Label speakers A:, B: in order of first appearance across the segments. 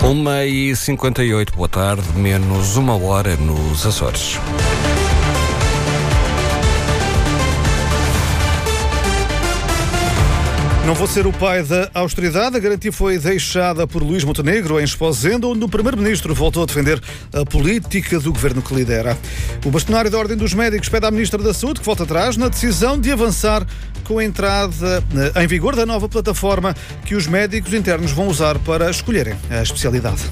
A: 1h58, boa tarde, menos uma hora nos Açores.
B: Não vou ser o pai da austeridade. A garantia foi deixada por Luís Montenegro em Esposenda, onde o Primeiro-Ministro voltou a defender a política do governo que lidera. O bastonário da Ordem dos Médicos pede à Ministra da Saúde que volte atrás na decisão de avançar com a entrada em vigor da nova plataforma que os médicos internos vão usar para escolherem a especialidade.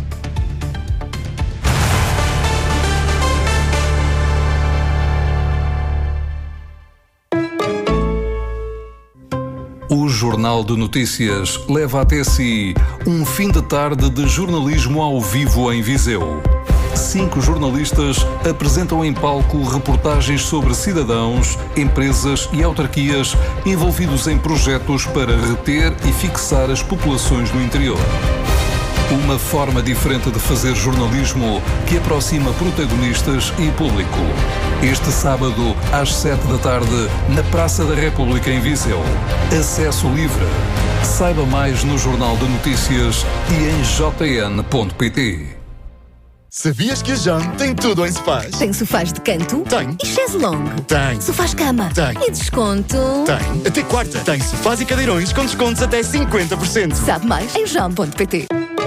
C: O Jornal de Notícias leva até si um fim de tarde de jornalismo ao vivo em Viseu. 5 jornalistas apresentam em palco reportagens sobre cidadãos, empresas e autarquias envolvidos em projetos para reter e fixar as populações no interior. Uma forma diferente de fazer jornalismo que aproxima protagonistas e público. Este sábado, às 7 da tarde, na Praça da República em Viseu. Acesso livre. Saiba mais no Jornal de Notícias e em jn.pt.
D: Sabias que a JAM tem tudo em sofás?
E: Tem sofás de canto?
D: Tem.
E: E chaise longue?
D: Tem.
E: Sofás cama?
D: Tem.
E: E desconto?
D: Tem. Até quarta. Tem sofás e cadeirões com descontos até 50%.
E: Sabe mais em jam.pt.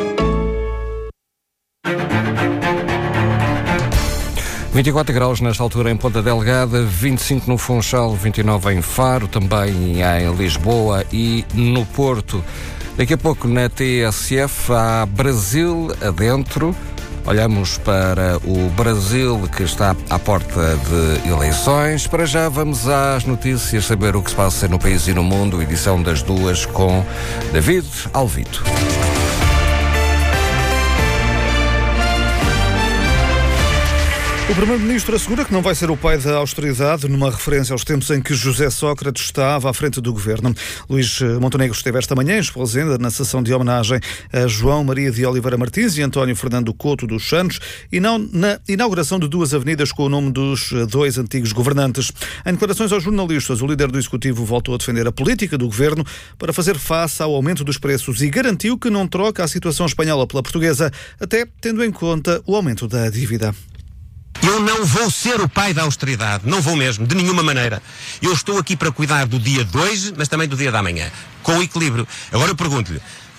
A: 24 graus nesta altura em Ponta Delgada, 25 no Funchal, 29 em Faro, também em Lisboa e no Porto. Daqui a pouco na TSF há Brasil adentro. Olhamos para o Brasil que está à porta de eleições. Para já vamos às notícias, saber o que se passa no país e no mundo. Edição das 2 com David Alvito.
B: O Primeiro-Ministro assegura que não vai ser o pai da austeridade, numa referência aos tempos em que José Sócrates estava à frente do governo. Luís Montenegro esteve esta manhã em Esposenda na sessão de homenagem a João Maria de Oliveira Martins e António Fernando Couto dos Santos e na inauguração de 2 avenidas com o nome dos 2 antigos governantes. Em declarações aos jornalistas, o líder do Executivo voltou a defender a política do governo para fazer face ao aumento dos preços e garantiu que não troca a situação espanhola pela portuguesa, até tendo em conta o aumento da dívida.
F: Eu não vou ser o pai da austeridade, não vou mesmo, de nenhuma maneira. Eu estou aqui para cuidar do dia de hoje, mas também do dia da amanhã, com equilíbrio. Agora eu pergunto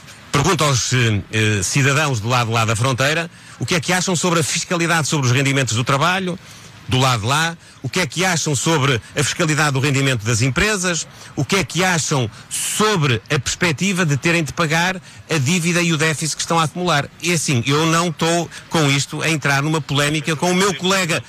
F: aos cidadãos do lado de lá da fronteira, o que é que acham sobre a fiscalidade sobre os rendimentos do trabalho, do lado de lá, o que é que acham sobre a fiscalidade do rendimento das empresas, o que é que acham sobre a perspectiva de terem de pagar a dívida e o déficit que estão a acumular. E assim, eu não estou com isto a entrar numa polémica com o meu colega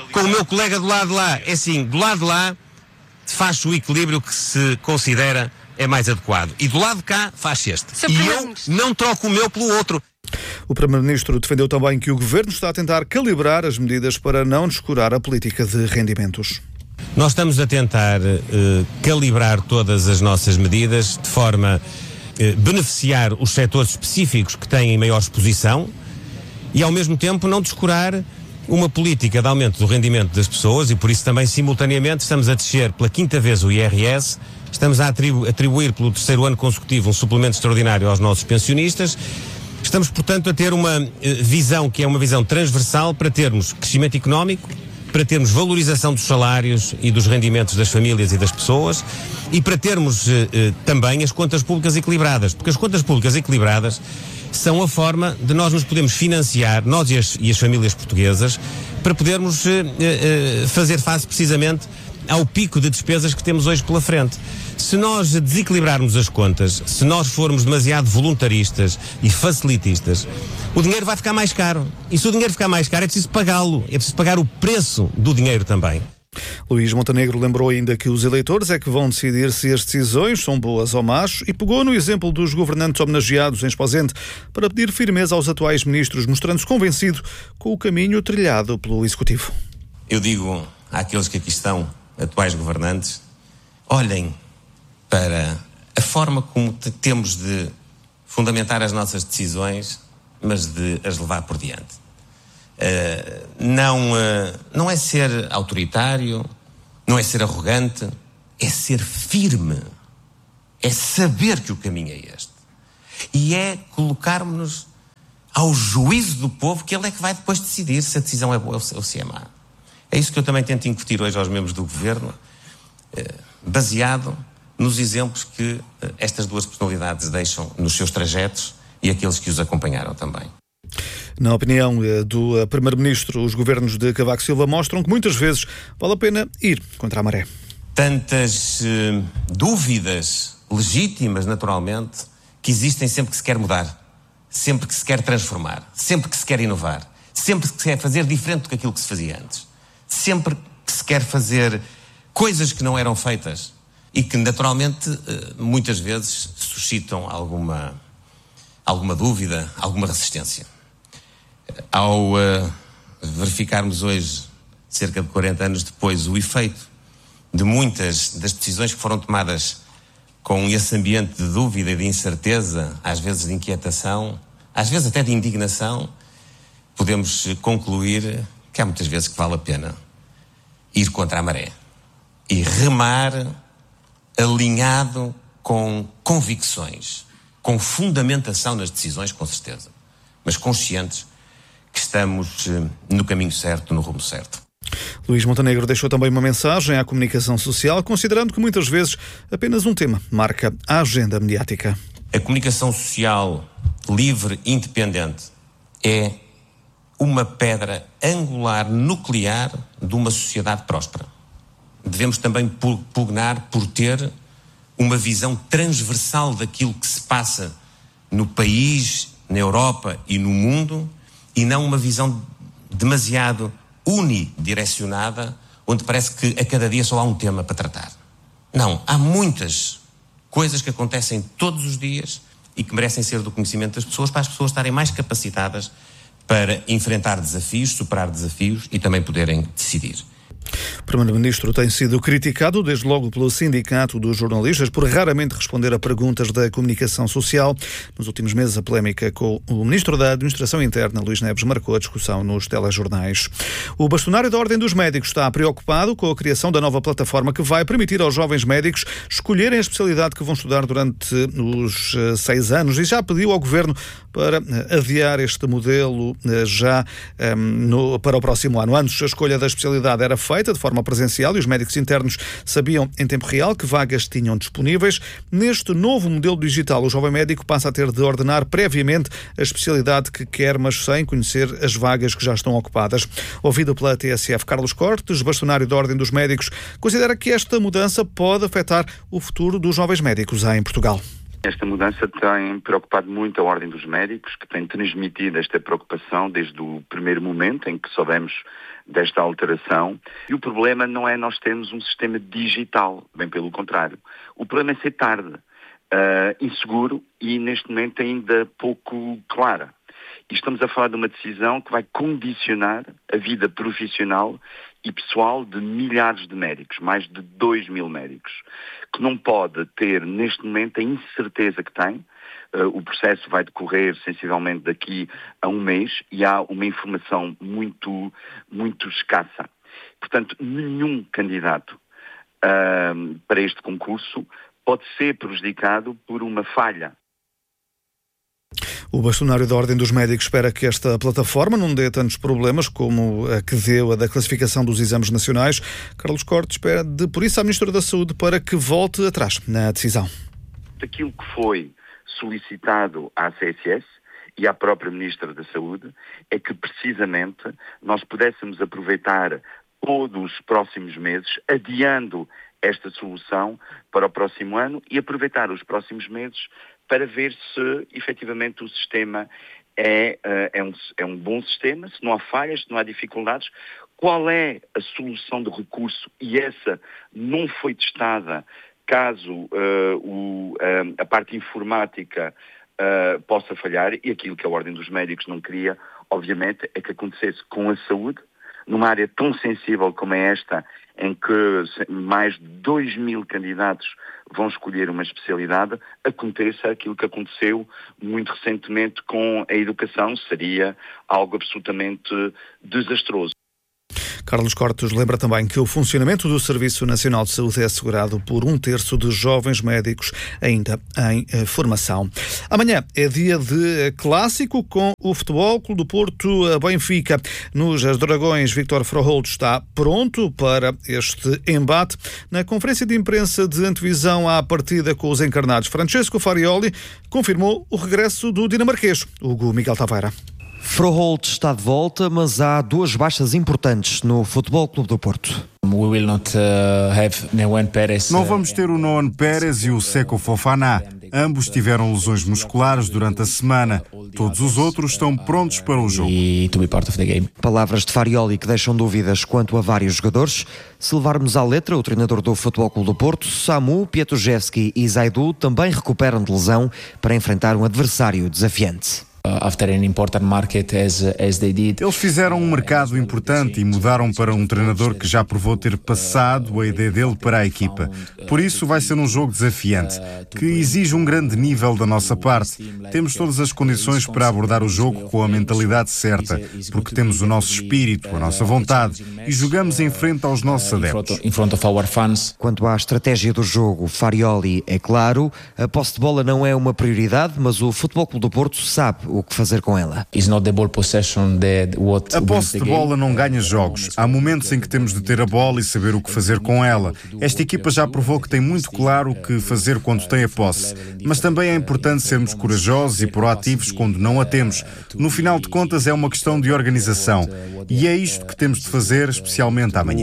F: do lado de lá. É assim, do lado de lá faz o equilíbrio que se considera é mais adequado. E do lado de cá faz este. E eu não troco o meu pelo outro.
B: O Primeiro-Ministro defendeu também que o Governo está a tentar calibrar as medidas para não descurar a política de rendimentos.
F: Nós estamos a tentar calibrar todas as nossas medidas de forma a beneficiar os setores específicos que têm maior exposição e, ao mesmo tempo, não descurar uma política de aumento do rendimento das pessoas e, por isso, também, simultaneamente, estamos a descer pela 5ª vez o IRS, estamos a atribuir pelo 3º ano consecutivo um suplemento extraordinário aos nossos pensionistas. Estamos, portanto, a ter uma visão que é uma visão transversal para termos crescimento económico, para termos valorização dos salários e dos rendimentos das famílias e das pessoas e para termos também as contas públicas equilibradas, porque as contas públicas equilibradas são a forma de nós nos podermos financiar, nós e as famílias portuguesas, para podermos fazer face precisamente ao pico de despesas que temos hoje pela frente. Se nós desequilibrarmos as contas, se nós formos demasiado voluntaristas e facilitistas, o dinheiro vai ficar mais caro. E se o dinheiro ficar mais caro, é preciso pagá-lo. É preciso pagar o preço do dinheiro também.
B: Luís Montenegro lembrou ainda que os eleitores é que vão decidir se as decisões são boas ou más e pegou no exemplo dos governantes homenageados em Esposende para pedir firmeza aos atuais ministros, mostrando-se convencido com o caminho trilhado pelo Executivo.
F: Eu digo àqueles que aqui estão, atuais governantes, olhem para a forma como temos de fundamentar as nossas decisões, mas de as levar por diante. Não é ser autoritário, não é ser arrogante, é ser firme, é saber que o caminho é este. E é colocarmos-nos ao juízo do povo, que ele é que vai depois decidir se a decisão é boa ou se é má. É isso que eu também tento incutir hoje aos membros do Governo, baseado nos exemplos que estas duas personalidades deixam nos seus trajetos e aqueles que os acompanharam também.
B: Na opinião do Primeiro-Ministro, os governos de Cavaco Silva mostram que muitas vezes vale a pena ir contra a maré.
F: Tantas dúvidas legítimas, naturalmente, que existem sempre que se quer mudar, sempre que se quer transformar, sempre que se quer inovar, sempre que se quer fazer diferente do que aquilo que se fazia antes, sempre que se quer fazer coisas que não eram feitas e que, naturalmente, muitas vezes suscitam alguma dúvida, alguma resistência. Ao verificarmos hoje, cerca de 40 anos depois, o efeito de muitas das decisões que foram tomadas com esse ambiente de dúvida e de incerteza, às vezes de inquietação, às vezes até de indignação, podemos concluir que há muitas vezes que vale a pena ir contra a maré e remar alinhado com convicções, com fundamentação nas decisões, com certeza, mas conscientes que estamos no caminho certo, no rumo certo.
B: Luís Montenegro deixou também uma mensagem à comunicação social, considerando que muitas vezes apenas um tema marca a agenda mediática.
F: A comunicação social livre e independente é uma pedra angular nuclear de uma sociedade próspera. Devemos também pugnar por ter uma visão transversal daquilo que se passa no país, na Europa e no mundo, e não uma visão demasiado unidirecionada, onde parece que a cada dia só há um tema para tratar. Não, há muitas coisas que acontecem todos os dias e que merecem ser do conhecimento das pessoas, para as pessoas estarem mais capacitadas para enfrentar desafios, superar desafios e também poderem decidir.
B: O Primeiro-Ministro tem sido criticado desde logo pelo Sindicato dos Jornalistas por raramente responder a perguntas da comunicação social. Nos últimos meses, a polémica com o Ministro da Administração Interna, Luís Neves, marcou a discussão nos telejornais. O bastonário da Ordem dos Médicos está preocupado com a criação da nova plataforma que vai permitir aos jovens médicos escolherem a especialidade que vão estudar durante os 6 anos e já pediu ao Governo para adiar este modelo para o próximo ano. Antes, a escolha da especialidade era feita de forma presencial e os médicos internos sabiam em tempo real que vagas tinham disponíveis. Neste novo modelo digital, o jovem médico passa a ter de ordenar previamente a especialidade que quer, mas sem conhecer as vagas que já estão ocupadas. Ouvido pela TSF, Carlos Cortes, bastonário da Ordem dos Médicos, considera que esta mudança pode afetar o futuro dos jovens médicos em Portugal.
G: Esta mudança tem preocupado muito a Ordem dos Médicos, que tem transmitido esta preocupação desde o primeiro momento em que soubemos desta alteração. E o problema não é nós termos um sistema digital, bem pelo contrário. O problema é ser tarde, inseguro e neste momento ainda pouco clara. E estamos a falar de uma decisão que vai condicionar a vida profissional e pessoal de milhares de médicos, mais de 2.000 médicos, que não pode ter neste momento a incerteza que tem. O processo vai decorrer sensivelmente daqui a um mês e há uma informação muito, muito escassa. Portanto, nenhum candidato para este concurso pode ser prejudicado por uma falha.
B: O bastonário da Ordem dos Médicos espera que esta plataforma não dê tantos problemas como a que deu a da classificação dos exames nacionais. Carlos Cortes espera, por isso, à Ministra da Saúde para que volte atrás na decisão.
G: Aquilo que foi solicitado à CSS e à própria Ministra da Saúde é que, precisamente, nós pudéssemos aproveitar todos os próximos meses, adiando esta solução para o próximo ano e aproveitar os próximos meses para ver se, efetivamente, o sistema é um bom sistema, se não há falhas, se não há dificuldades, qual é a solução de recurso e essa não foi testada caso a parte informática possa falhar, e aquilo que a Ordem dos Médicos não queria, obviamente, é que acontecesse com a saúde, numa área tão sensível como é esta, em que mais de 2.000 candidatos vão escolher uma especialidade, aconteça aquilo que aconteceu muito recentemente com a educação, seria algo absolutamente desastroso.
B: Carlos Cortes lembra também que o funcionamento do Serviço Nacional de Saúde é assegurado por 1/3 de jovens médicos ainda em formação. Amanhã é dia de clássico com o Futebol Clube do Porto Benfica. Nos Dragões, Víctor Froholt está pronto para este embate. Na conferência de imprensa de antevisão à partida com os encarnados, Francesco Farioli confirmou o regresso do dinamarquês, Hugo Miguel Taveira.
H: Froholt está de volta, mas há duas baixas importantes no Futebol Clube do Porto.
I: Não vamos ter o Noan Pérez e o Seko Fofana. Ambos tiveram lesões musculares durante a semana. Todos os outros estão prontos para o jogo.
H: Palavras de Farioli que deixam dúvidas quanto a vários jogadores. Se levarmos à letra, o treinador do Futebol Clube do Porto, Samu, Pietruszewski e Zaidu também recuperam de lesão para enfrentar um adversário desafiante.
I: Eles fizeram um mercado importante e mudaram para um treinador que já provou ter passado a ideia dele para a equipa. Por isso vai ser um jogo desafiante, que exige um grande nível da nossa parte. Temos todas as condições para abordar o jogo com a mentalidade certa, porque temos o nosso espírito, a nossa vontade e jogamos em frente aos nossos adeptos.
H: Quanto à estratégia do jogo, Farioli é claro, a posse de bola não é uma prioridade, mas o Futebol Clube do Porto sabe o que fazer com ela.
I: A posse de bola não ganha jogos. Há momentos em que temos de ter a bola e saber o que fazer com ela. Esta equipa já provou que tem muito claro o que fazer quando tem a posse. Mas também é importante sermos corajosos e proativos quando não a temos. No final de contas é uma questão de organização. E é isto que temos de fazer, especialmente amanhã.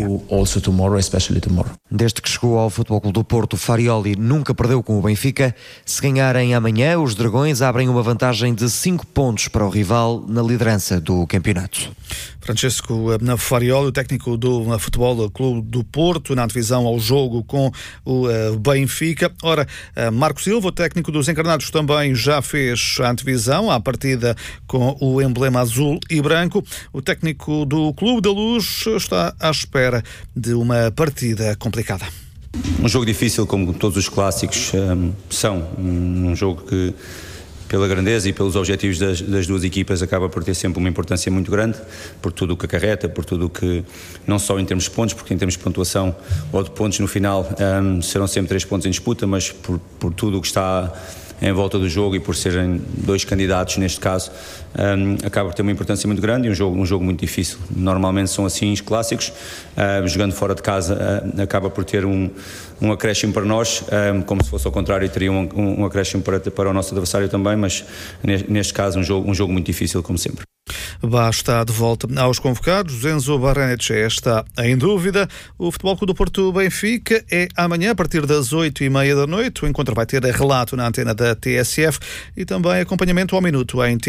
H: Desde que chegou ao Futebol Clube do Porto, Farioli nunca perdeu com o Benfica. Se ganharem amanhã, os Dragões abrem uma vantagem de 5 pontos para o rival na liderança do campeonato.
B: Francesco Farioli, o técnico do Futebol Clube do Porto, na divisão ao jogo com o Benfica. Ora, Marco Silva, o técnico dos encarnados, também já fez a antevisão à partida com o emblema azul e branco. O técnico do Clube da Luz está à espera de uma partida complicada.
J: Um jogo difícil, como todos os clássicos são. Um jogo que, pela grandeza e pelos objetivos das duas equipas, acaba por ter sempre uma importância muito grande, por tudo o que acarreta, por tudo o que, não só em termos de pontos, porque em termos de pontuação ou de pontos no final serão sempre 3 pontos em disputa, mas por tudo o que está em volta do jogo e por serem 2 candidatos neste caso, acaba por ter uma importância muito grande e um jogo muito difícil. Normalmente são assim os clássicos, jogando fora de casa acaba por ter um acréscimo para nós, como se fosse ao contrário teria um acréscimo para o nosso adversário também, mas neste caso um jogo muito difícil como sempre.
B: Bá está de volta aos convocados. Enzo Barrenetxea está em dúvida. O Futebol Clube do Porto Benfica é amanhã a partir das 8h30 da noite. O encontro vai ter relato na antena da TSF e também acompanhamento ao minuto em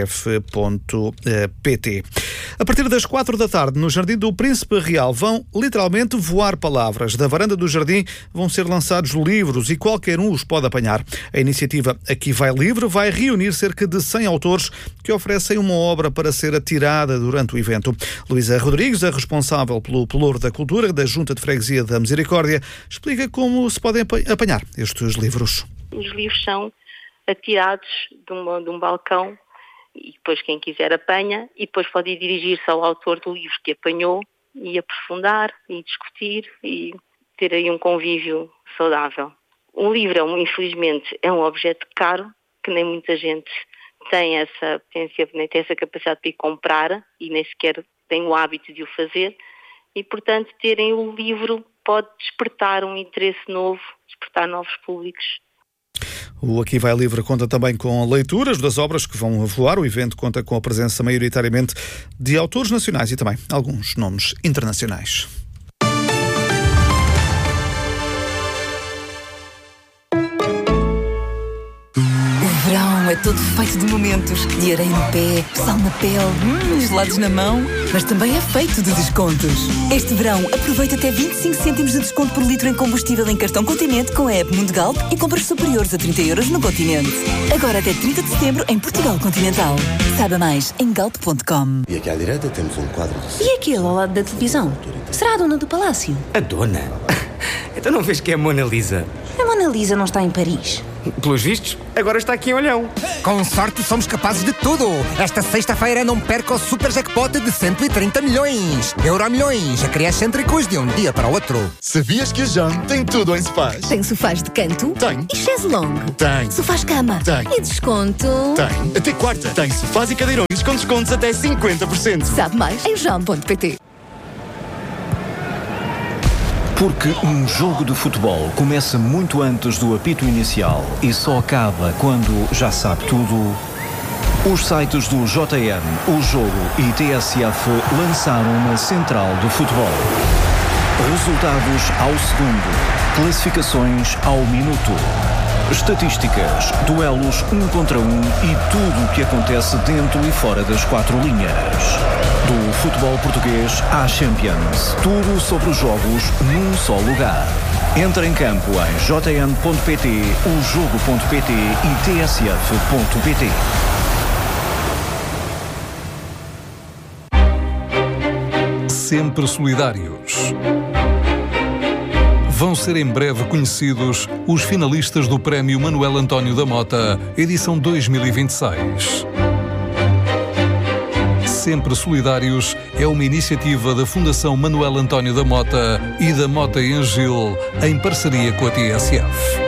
B: tsf.pt. A partir das 4 da tarde, no Jardim do Príncipe Real, vão literalmente voar palavras. Da varanda do jardim vão ser lançados livros e qualquer um os pode apanhar. A iniciativa Aqui Vai Livre vai reunir cerca de 100 autores que oferecem uma obra para ser atirada durante o evento. Luísa Rodrigues, a responsável pelo Pelouro da Cultura da Junta de Freguesia da Misericórdia, explica como se podem apanhar estes livros.
K: Os livros são atirados de um balcão e depois quem quiser apanha e depois pode ir dirigir-se ao autor do livro que apanhou e aprofundar e discutir e ter aí um convívio saudável. Um livro, infelizmente, é um objeto caro que nem muita gente tem essa potência, nem tem essa capacidade de ir comprar e nem sequer tem o hábito de o fazer e, portanto, terem o livro pode despertar um interesse novo, despertar novos públicos.
B: O Aqui Vai Livre conta também com leituras das obras que vão voar. O evento conta com a presença maioritariamente de autores nacionais e também alguns nomes internacionais.
E: Verão é todo feito de momentos, de areia no pé, sal na pele, gelados na mão, mas também é feito de descontos. Este verão aproveita até 25 cêntimos de desconto por litro em combustível em cartão Continente com a app Mundo Galp e compras superiores a 30 € no Continente. Agora até 30 de setembro em Portugal Continental. Saiba mais em galp.com.
L: E aqui à direita temos um quadro de...
M: E aquele ao lado da televisão? Será a dona do palácio?
N: A dona? Então não vês que é a Mona Lisa?
M: A Mona Lisa não está em Paris.
N: Pelos vistos, agora está aqui em Olhão.
O: Com sorte somos capazes de tudo. Esta sexta-feira não perca o super jackpot de 130 milhões. Euromilhões, acresce entre cus de um dia para o outro.
P: Sabias que a JAM tem tudo em sofás?
M: Tem sofás de canto?
P: Tem.
M: E chaise longue?
P: Tem.
M: Sofás cama?
P: Tem.
M: E desconto?
P: Tem. Até quarta.
D: Tem sofás e cadeirões com descontos até 50%.
M: Sabe mais em jam.pt.
Q: Porque um jogo de futebol começa muito antes do apito inicial e só acaba quando já sabe tudo, os sites do JN, O Jogo e TSF lançaram uma central do futebol. Resultados ao segundo, classificações ao minuto, estatísticas, duelos 1 contra 1 e tudo o que acontece dentro e fora das quatro linhas. Do futebol português à Champions. Tudo sobre os jogos num só lugar. Entra em campo em jn.pt, ojogo.pt e tsf.pt.
C: Sempre solidários. Vão ser em breve conhecidos os finalistas do Prémio Manuel António da Mota, edição 2026. Sempre Solidários é uma iniciativa da Fundação Manuel António da Mota e da Mota em Gil, em parceria com a TSF.